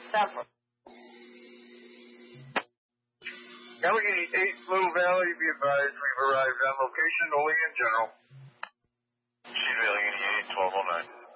Several. Allegheny 8, Little Valley, be advised, we've arrived on location, only in general. Chief Allegheny 8, 1209.